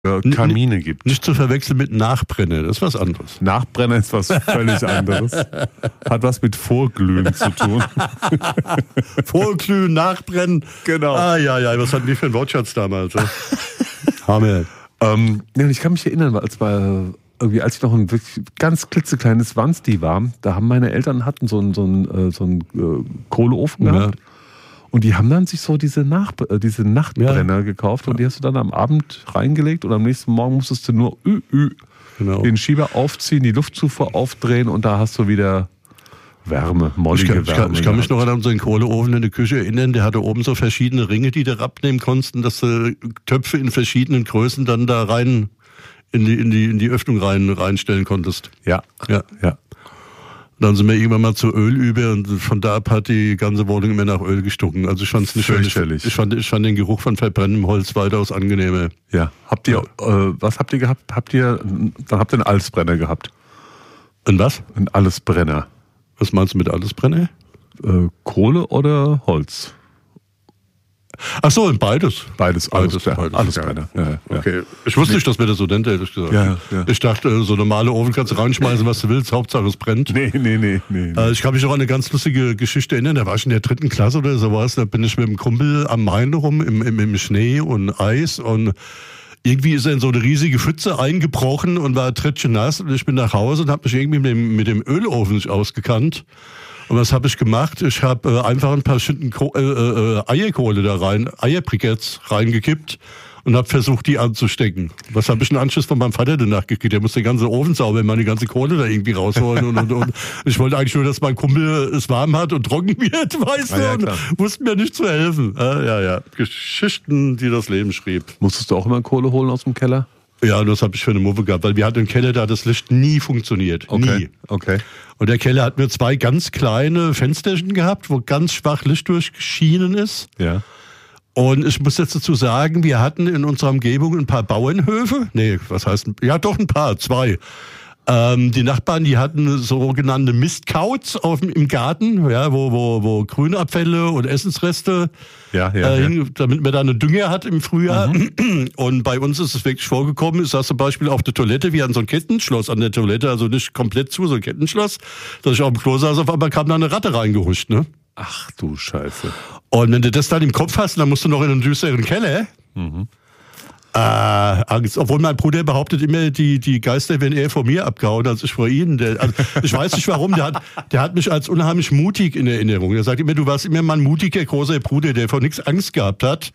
Kamine gibt. Nicht zu verwechseln mit Nachbrenner, das ist was anderes. Nachbrenner ist was völlig anderes. Hat was mit Vorglühen zu tun. Vorglühen, Nachbrennen. Genau. Ja, was hatten die für einen Wortschatz damals? Hammer. Ich kann mich erinnern, als ich noch ein wirklich ganz klitzekleines Wansti war, da haben meine Eltern so einen Kohleofen gehabt. Ja. Und die haben dann sich so diese Nachtbrenner gekauft und die hast du dann am Abend reingelegt und am nächsten Morgen musstest du nur den Schieber aufziehen, die Luftzufuhr aufdrehen und da hast du wieder Wärme, mollige Wärme. Ich kann mich noch an unseren Kohleofen in der Küche erinnern, der hatte oben so verschiedene Ringe, die du abnehmen konntest, dass du Töpfe in verschiedenen Größen dann da rein in die Öffnung reinstellen konntest. Ja. Dann sind wir irgendwann mal zu Öl über und von da ab hat die ganze Wohnung immer nach Öl gestunken. Also ich fand es nicht fürchterlich. Ich fand den Geruch von verbrennendem Holz weitaus angenehmer. Ja. Was habt ihr gehabt? Dann habt ihr einen Allesbrenner gehabt. Ein was? Ein Allesbrenner. Was meinst du mit Allesbrenner? Kohle oder Holz? Ach so, beides. Beides. Allesbrenner. Ja. Okay. Ich wusste nicht, dass wir das so nennt, ehrlich gesagt. Ja. Ich dachte, so normale Ofen kannst du reinschmeißen, was du willst, Hauptsache es brennt. Nee. Ich kann mich auch an eine ganz lustige Geschichte erinnern, da war ich in der 3. Klasse oder sowas, da bin ich mit einem Kumpel am Main rum im Schnee und Eis und irgendwie ist er in so eine riesige Pfütze eingebrochen und war nass und ich bin nach Hause und habe mich irgendwie mit dem Ölofen nicht ausgekannt. Und was habe ich gemacht? Ich habe einfach ein paar Schütten Eierkohle da rein, Eierbriketts reingekippt und habe versucht, die anzustecken. Was habe ich einen Anschluss von meinem Vater danach gekriegt? Der musste den ganzen Ofen sauber machen, die ganze Kohle da irgendwie rausholen. und ich wollte eigentlich nur, dass mein Kumpel es warm hat und trocken wird, weißt du? Und wussten mir nicht zu helfen. Ja. Geschichten, die das Leben schrieb. Musstest du auch immer Kohle holen aus dem Keller? Ja, das habe ich für eine Muffe gehabt, weil wir hatten einen Keller, da hat das Licht nie funktioniert. Nie. Okay. Und der Keller hat mir 2 ganz kleine Fensterchen gehabt, wo ganz schwach Licht durchgeschienen ist. Ja. Und ich muss jetzt dazu sagen, wir hatten in unserer Umgebung ein paar Bauernhöfe. Ein paar, 2. Die Nachbarn, die hatten sogenannte Mistkauts im Garten, ja, wo Grünabfälle und Essensreste damit man da eine Dünger hat im Frühjahr. Mhm. Und bei uns ist es wirklich vorgekommen, ich saß zum Beispiel auf der Toilette, wir hatten so ein Kettenschloss an der Toilette, also nicht komplett zu, so ein Kettenschloss, dass ich auf dem Klo saß, auf einmal kam da eine Ratte reingehuscht, ne? Ach du Scheiße. Und wenn du das dann im Kopf hast, dann musst du noch in einen düsteren Keller. Mhm. Angst. Obwohl mein Bruder behauptet immer, die Geister werden eher vor mir abgehauen als ich vor ihnen. Ich weiß nicht warum, der hat mich als unheimlich mutig in Erinnerung. Er sagt immer, du warst immer mal ein mutiger, großer Bruder, der vor nichts Angst gehabt hat.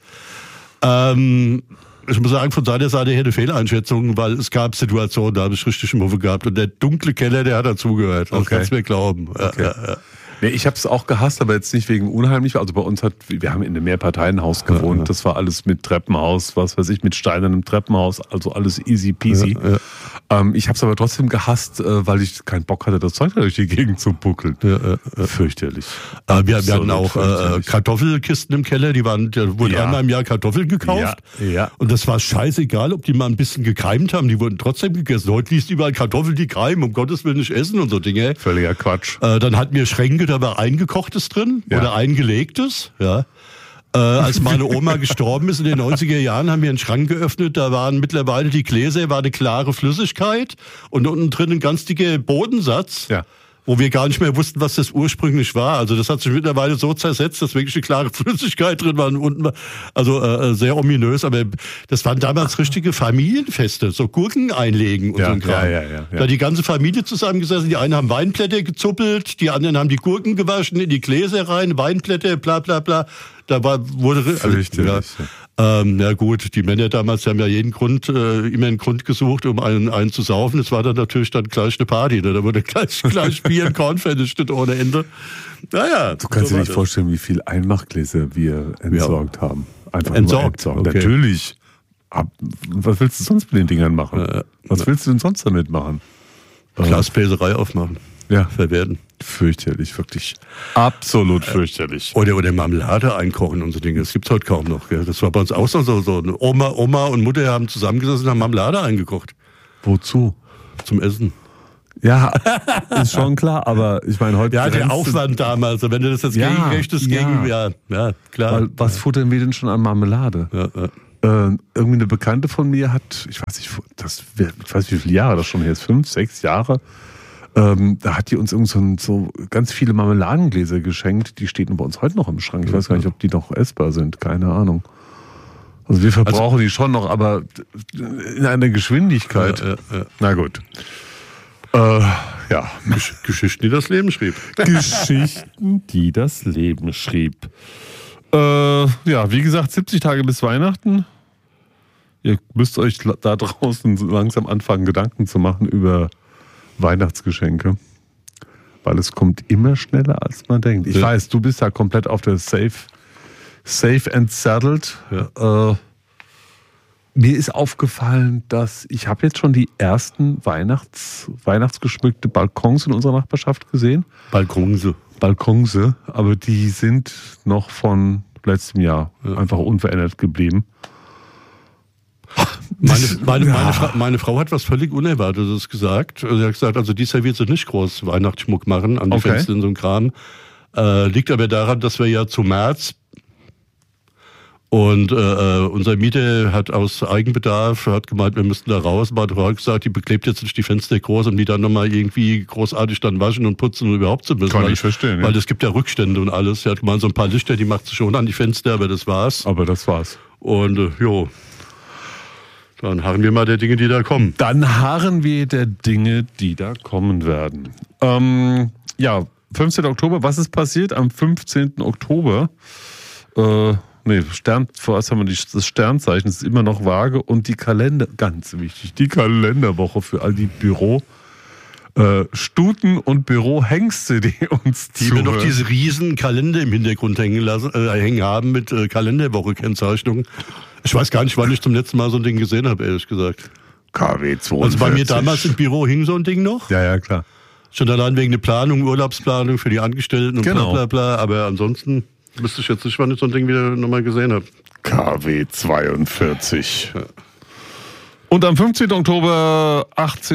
Ich muss sagen, von seiner Seite her eine Fehleinschätzung, weil es gab Situationen, da habe ich richtig Muffe gehabt. Und der dunkle Keller, der hat dazugehört. Das kannst du mir glauben. Okay. Ja. Nee, ich habe es auch gehasst, aber jetzt nicht wegen unheimlich. Also bei uns wir haben in einem Mehrparteienhaus gewohnt. Ja. Das war alles mit Treppenhaus, was weiß ich, mit steinernem Treppenhaus. Also alles easy peasy. Ja. Ich habe es aber trotzdem gehasst, weil ich keinen Bock hatte, das Zeug da durch die Gegend zu buckeln. Fürchterlich. Wir hatten auch Kartoffelkisten im Keller. Da wurden einmal im Jahr Kartoffeln gekauft. Ja. Und das war scheißegal, ob die mal ein bisschen gekeimt haben. Die wurden trotzdem gegessen. Heute liest überall Kartoffeln, die keimen. Um Gottes Willen nicht essen und so Dinge. Völliger Quatsch. Dann hatten wir Schränke, da war eingekochtes drin oder eingelegtes. Ja. Als meine Oma gestorben ist in den 90er Jahren, haben wir einen Schrank geöffnet. Da waren mittlerweile die Gläser, war eine klare Flüssigkeit und unten drin ein ganz dicker Bodensatz. Ja. Wo wir gar nicht mehr wussten, was das ursprünglich war. Also das hat sich mittlerweile so zersetzt, dass wirklich eine klare Flüssigkeit drin war. Unten, also sehr ominös, aber das waren damals richtige Familienfeste, so Gurken einlegen und so ein Kram. Ja. Da die ganze Familie zusammengesessen, die einen haben Weinblätter gezuppelt, die anderen haben die Gurken gewaschen, in die Gläser rein, Weinblätter, bla bla bla. Wurde ja gut, die Männer damals haben ja immer einen Grund gesucht, um einen zu saufen. Es war dann natürlich dann gleich eine Party. Da wurde gleich Bier und Korn vernichtet ohne Ende. Naja. Du kannst dir nicht vorstellen, wie viel Einmachgläser wir entsorgt haben. Einfach entsorgt. Okay. Natürlich. Was willst du sonst mit den Dingern machen? Was willst du denn sonst damit machen? Glasbläserei aufmachen. Ja. Verwerten. Fürchterlich, wirklich. Absolut fürchterlich. Oder Marmelade einkochen und so Dinge. Das gibt's heute kaum noch. Gell? Das war bei uns auch so. Oma und Mutter haben zusammengesessen und haben Marmelade eingekocht. Wozu? Zum Essen. Ja, ist schon klar, aber ich meine heute... Ja, der Aufwand damals, wenn du das jetzt gegenrichtest, klar. Weil, was futtern wir denn schon an Marmelade? Ja. irgendwie eine Bekannte von mir hat, ich weiß nicht, wie viele Jahre das schon her ist, 5, 6 Jahre, da hat die uns so ganz viele Marmeladengläser geschenkt, die stehen bei uns heute noch im Schrank. Ich weiß gar nicht, ob die noch essbar sind, keine Ahnung. Also wir verbrauchen die schon noch, aber in einer Geschwindigkeit. Na gut. Ja. Geschichten, die das Leben schrieb. Geschichten, die das Leben schrieb. Ja, wie gesagt, 70 Tage bis Weihnachten. Ihr müsst euch da draußen langsam anfangen, Gedanken zu machen über Weihnachtsgeschenke. Weil es kommt immer schneller, als man denkt. Ich weiß, du bist ja komplett auf der Safe and Settled. Ja. Mir ist aufgefallen, dass ich habe jetzt schon die ersten weihnachtsgeschmückte Balkons in unserer Nachbarschaft gesehen. Balkonse, aber die sind noch von letztem Jahr einfach unverändert geblieben. Meine Frau hat was völlig Unerwartetes gesagt. Sie hat gesagt, also diesmal wird sie nicht groß Weihnachtsschmuck machen an die Fenster in so einem Kram. Liegt aber daran, dass wir ja zu März und unser Mieter hat aus Eigenbedarf gemeint, wir müssten da raus. Meine Frau hat gesagt, die beklebt jetzt nicht die Fenster groß, um die dann nochmal irgendwie großartig dann waschen und putzen und überhaupt zu müssen. Kann ich verstehen. Weil es gibt ja Rückstände und alles. Sie hat gemeint, so ein paar Lichter, die macht sie schon an die Fenster, aber das war's. Und dann harren wir mal der Dinge, die da kommen. Dann harren wir der Dinge, die da kommen werden. 15. Oktober, was ist passiert? Am 15. Oktober, vorerst haben wir das Sternzeichen, das ist immer noch vage und die ganz wichtig, die Kalenderwoche für all die Stuten und Bürohengste, die uns die wir noch diese riesen Kalender im Hintergrund hängen haben mit Kalenderwoche-Kennzeichnung. Ich weiß gar nicht, wann ich zum letzten Mal so ein Ding gesehen habe, ehrlich gesagt. KW 42. Also bei mir damals im Büro hing so ein Ding noch. Ja, klar. Schon allein wegen der Planung, Urlaubsplanung für die Angestellten und bla bla bla. Aber ansonsten wüsste ich jetzt nicht, wann ich so ein Ding wieder nochmal gesehen habe. KW 42. Ja. Und am 15. Oktober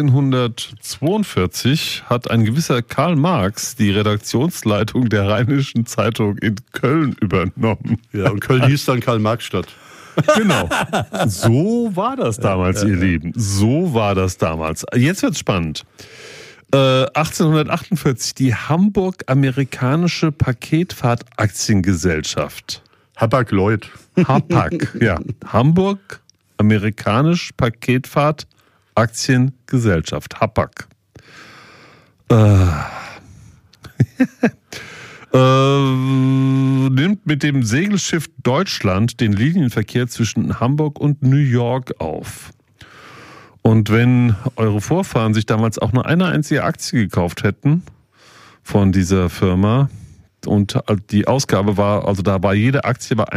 1842 hat ein gewisser Karl Marx die Redaktionsleitung der Rheinischen Zeitung in Köln übernommen. Ja, und Köln hieß dann Karl-Marx-Stadt. Genau. So war das damals, ihr Lieben. So war das damals. Jetzt wird's spannend. 1848 die Hamburg-Amerikanische Paketfahrt-Aktiengesellschaft. Hapag-Lloyd. Hapag, ja. Hamburg-Amerikanisch Paketfahrt-Aktiengesellschaft. Hapag. Nimmt mit dem Segelschiff Deutschland den Linienverkehr zwischen Hamburg und New York auf. Und wenn eure Vorfahren sich damals auch nur eine einzige Aktie gekauft hätten von dieser Firma und die Ausgabe war, also da war jede Aktie bei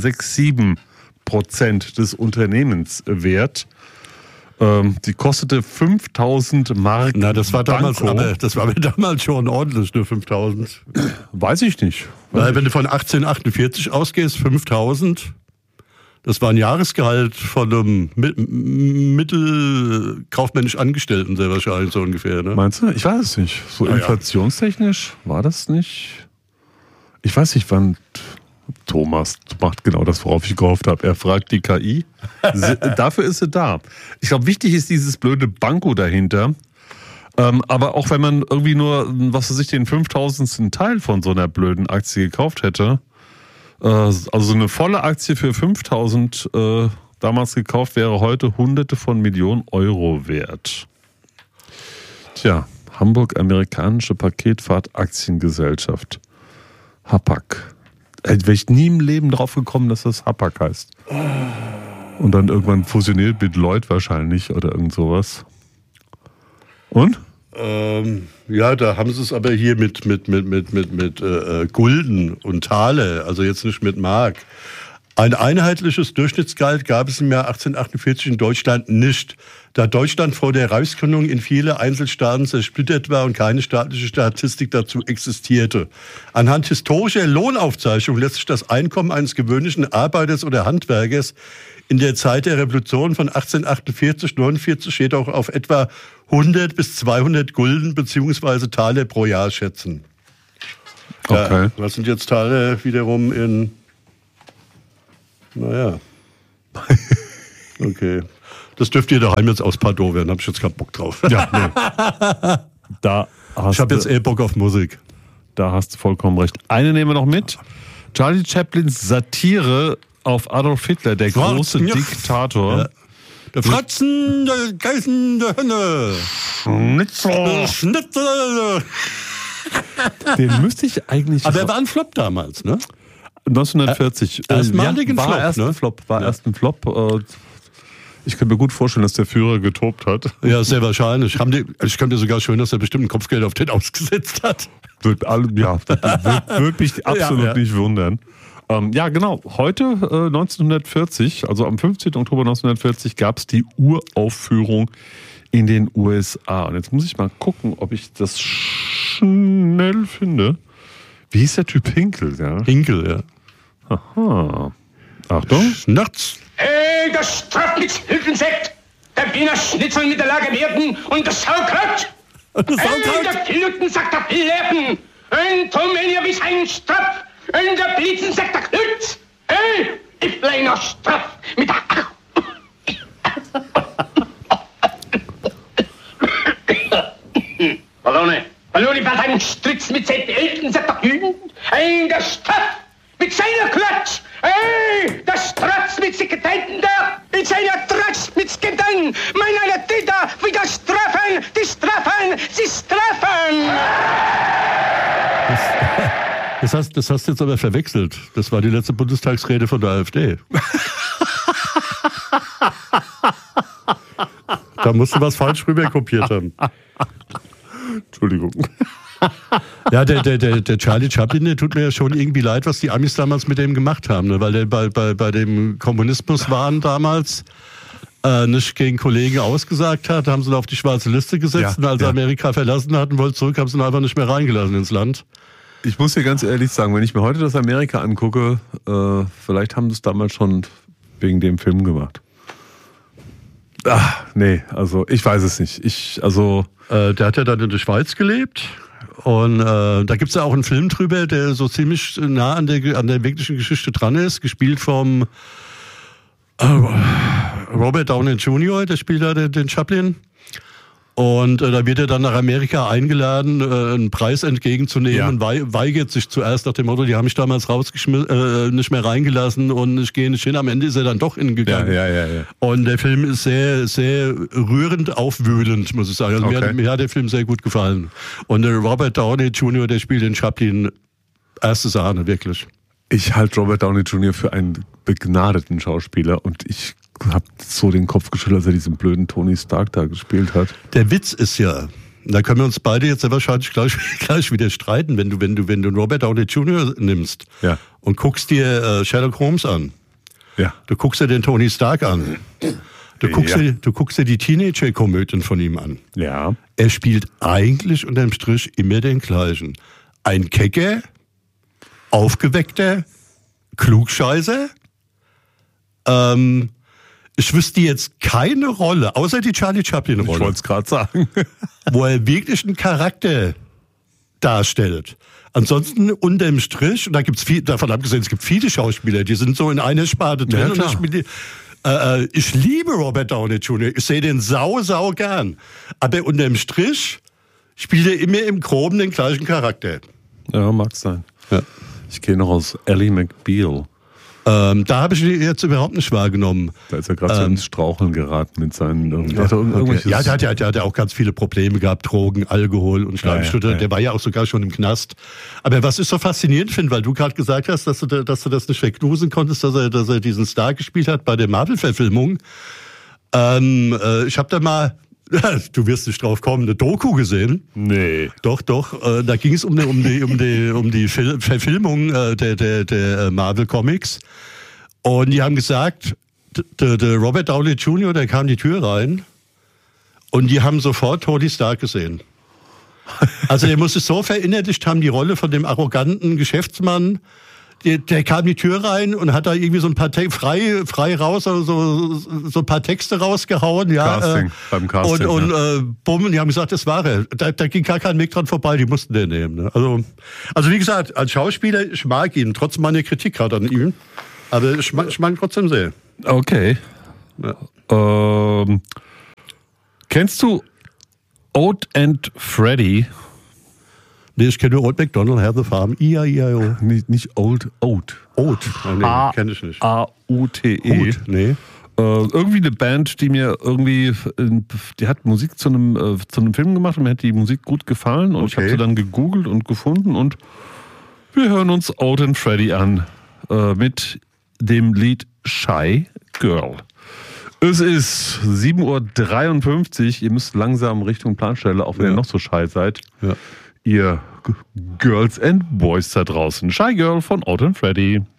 1,67% des Unternehmens wert. Die kostete 5.000 Mark. Na, das war damals, damals schon ordentlich, nur 5.000. Weiß ich nicht. Weil wenn du von 1848 ausgehst, 5.000, das war ein Jahresgehalt von einem mittelkaufmännisch Angestellten sehr wahrscheinlich so ungefähr. Ne? Meinst du? Ich weiß es nicht. So inflationstechnisch war das nicht. Ich weiß nicht, wann. Thomas macht genau das, worauf ich gehofft habe. Er fragt die KI. Dafür ist sie da. Ich glaube, wichtig ist dieses blöde Banco dahinter. Aber auch wenn man irgendwie nur, was weiß ich, den 5.000. Teil von so einer blöden Aktie gekauft hätte, also eine volle Aktie für 5.000 damals gekauft, wäre heute Hunderte von Millionen Euro wert. Tja, Hamburg-Amerikanische Paketfahrt-Aktiengesellschaft. Hapag. Wäre ich nie im Leben drauf gekommen, dass das Hapag heißt. Und dann irgendwann fusioniert mit Lloyd wahrscheinlich oder irgend sowas. Und? Ja, da haben sie es aber hier mit Gulden und Thaler, also jetzt nicht mit Mark. Ein einheitliches Durchschnittsgehalt gab es im Jahr 1848 in Deutschland nicht, da Deutschland vor der Reichsgründung in viele Einzelstaaten zersplittert war und keine staatliche Statistik dazu existierte. Anhand historischer Lohnaufzeichnungen lässt sich das Einkommen eines gewöhnlichen Arbeiters oder Handwerkers in der Zeit der Revolution von 1848-49 jedoch auf etwa 100 bis 200 Gulden bzw. Thaler pro Jahr schätzen. Okay. Was sind jetzt Thaler wiederum in... Naja. Okay. Das dürft ihr daheim jetzt aus Pardon werden, hab ich jetzt gerade Bock drauf. Ja, nee. Ich habe jetzt Bock auf Musik. Da hast du vollkommen recht. Eine nehmen wir noch mit. Charlie Chaplins Satire auf Adolf Hitler, der große Diktator. Ja. Der Fratzen, der Geißen, der Hönne. Schnitzel. Den müsste ich eigentlich... Aber er war ein Flop damals, ne? 1940. Erstmaligen war Flop, erst ne? ein Flop. War erst ein Flop. Ich kann mir gut vorstellen, dass der Führer getobt hat. Ja, sehr wahrscheinlich. Ich könnte sogar schön, dass er bestimmt ein Kopfgeld auf den ausgesetzt hat. Würde mich absolut nicht wundern. Ja, genau. Heute, 1940, also am 15. Oktober 1940, gab es die Uraufführung in den USA. Und jetzt muss ich mal gucken, ob ich das schnell finde. Wie hieß der Typ? Hinkel, ja? Hinkel, ja. Aha. Achtung. Nachts. Hey, das Strafnitzhüttensekt, der Wiener Schnitzel mit der Lagerwerden und das Sauerkraut. Hey, der Pilotensakt der Pillerben, ein Tomenia wie sein Strapf, und der Blitzensakt der Knütz. Hey, ich bleiner Strapf mit der... Ballone war ein Stritz mit seinem Eltensakt der Kühen, ein der Strapf mit seiner Klatsch. Hey, der Stratz mit Sekretäten da, mit seiner Tratsch mit Skedan, meiner Täter, wieder straffen, die straffen, sie straffen! Das hast du jetzt aber verwechselt. Das war die letzte Bundestagsrede von der AfD. Da musst du was falsch rüber kopiert haben. Entschuldigung. Ja, der Charlie Chaplin, der tut mir ja schon irgendwie leid, was die Amis damals mit dem gemacht haben, ne? Weil der bei dem Kommunismuswahn damals nicht gegen Kollegen ausgesagt hat, haben sie ihn auf die schwarze Liste gesetzt und als er Amerika verlassen hat und wollte zurück, haben sie ihn einfach nicht mehr reingelassen ins Land. Ich muss dir ganz ehrlich sagen, wenn ich mir heute das Amerika angucke, vielleicht haben sie es damals schon wegen dem Film gemacht. Nee, also ich weiß es nicht. Der hat ja dann in der Schweiz gelebt. Und da gibt es ja auch einen Film drüber, der so ziemlich nah an der wirklichen Geschichte dran ist, gespielt vom Robert Downey Jr., der spielt da den Chaplin. Und da wird er dann nach Amerika eingeladen, einen Preis entgegenzunehmen, weigert sich zuerst nach dem Motto, die haben mich damals nicht mehr reingelassen und ich gehe nicht hin. Am Ende ist er dann doch hingegangen. Ja. Und der Film ist sehr, sehr rührend aufwühlend, muss ich sagen. Also mir hat der Film sehr gut gefallen. Und der Robert Downey Jr., der spielt den Chaplin erste Sahne, wirklich. Ich halte Robert Downey Jr. für einen begnadeten Schauspieler und ich habe so den Kopf geschüttelt, als er diesen blöden Tony Stark da gespielt hat. Der Witz ist ja, da können wir uns beide jetzt ja wahrscheinlich gleich wieder streiten, wenn du Robert Downey Jr. nimmst und guckst dir Sherlock Holmes an. Ja. Du guckst dir den Tony Stark an. Du guckst dir die Teenager-Komödien von ihm an. Ja. Er spielt eigentlich unterm Strich immer den gleichen. Ein kecker, aufgeweckter Klugscheißer. Ich wüsste jetzt keine Rolle, außer die Charlie Chaplin-Rolle. Ich wollte es gerade sagen. Wo er wirklich einen Charakter darstellt. Ansonsten unterm Strich, und da gibt's davon abgesehen, es gibt viele Schauspieler, die sind so in einer Sparte drin. Und ich liebe Robert Downey Jr., ich sehe den sau gern. Aber unterm Strich spielt er immer im Groben den gleichen Charakter. Ja, mag sein. Ja. Ich gehe noch aus Ally McBeal. Da habe ich ihn jetzt überhaupt nicht wahrgenommen. Da ist er gerade so ins Straucheln geraten mit seinen... Ja, der hat ja auch ganz viele Probleme gehabt, Drogen, Alkohol und Schleimstütter. Der war ja auch sogar schon im Knast. Aber was ich so faszinierend finde, weil du gerade gesagt hast, dass du das nicht wegdusen konntest, dass er diesen Star gespielt hat bei der Marvel-Verfilmung. Ich habe da mal... Du wirst nicht drauf kommen, eine Doku gesehen? Nee. Doch. Da ging es um die Verfilmung der Marvel Comics. Und die haben gesagt, der Robert Downey Jr., der kam die Tür rein und die haben sofort Tony Stark gesehen. Also der muss sich so verinnerlicht haben, die Rolle von dem arroganten Geschäftsmann. Der kam die Tür rein und hat da irgendwie so ein paar frei raus, also so ein paar Texte rausgehauen. Beim Casting. Und bumm, die haben gesagt, das war er. Da ging gar kein Weg dran vorbei, die mussten den nehmen. Ne? Also wie gesagt, als Schauspieler, ich mag ihn, trotz meiner Kritik gerade an ihm. Aber ich mag trotzdem sehr. Okay. Ja. Kennst du Oat and Freddy? Nee, ich kenne Old MacDonald, Have the Farm, I-A-I-A-O. Nicht Old Oat. Oat? Nee, kenne ich nicht. A-U-T-E. Oat, nee. Irgendwie eine Band, die mir irgendwie, die hat Musik zu einem Film gemacht und mir hat die Musik gut gefallen und ich habe sie dann gegoogelt und gefunden und wir hören uns Oat and Freddy an mit dem Lied Shy Girl. Es ist 7:53 Uhr, ihr müsst langsam Richtung Planstelle, auch wenn ihr noch so shy seid. Ja. Ihr Girls and Boys da draußen. Shy Girl von Oat and Freddy.